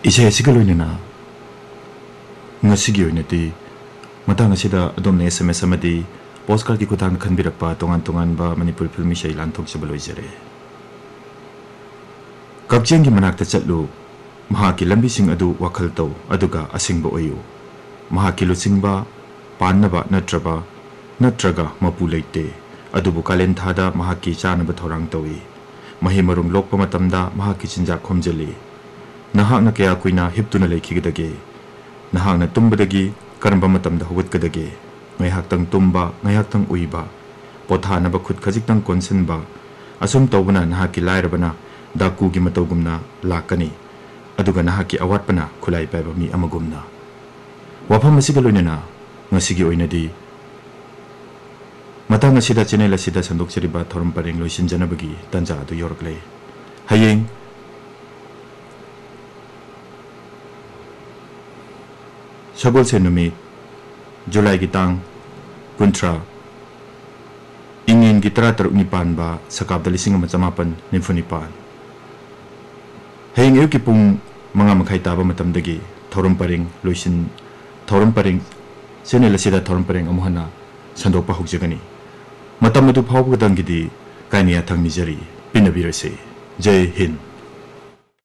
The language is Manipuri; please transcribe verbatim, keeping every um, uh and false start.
Isay asiga loinana ngasigi oinati matang asida adom S M S amadi postcard ki kutang khanbirakpa tongan tongan ba Manipur film isay lanthok sabalo ijare Kapcheng ki manakta chatlu mahaki lambi sing adu wakhal tau aduga asingba oyu mahaki lusingba pannaba natraba natraga mapu leite adubu kalen thada mahaki chanaba thorang tawi mahi marum lokpa matamda mahaki chinja khomjeli nahak na kaya kuina hiptuna lekhigidage nahak na tumbadagi karamba matamda huwatkadage ngayhak tang tumba ngayhak tang uiba pothanaba khut khajik tang konsenba asum tawbana nahaki lairabana daku gi matawgumna lakani aduga nahaki awatpana khulai paiba mi amagumna wafam asiga loinana ngasigi oinadi matang asida channel asida sandokchariba thorum pareng loisinjanabagi tanja adu yorklei hayeng Sagol se numit July gitang kuntra ingin gitara taruk nipan ba sakab dalising ama chamapan nimfunipan hayeng euki pung mga makhai taba matamdagi thorum pareng loisin thorum pareng channel asida thorum pareng amuhana sandokpa hogjagani matam adu phawbgadang gidi kainiya thangni jari pinabirase Jai Hind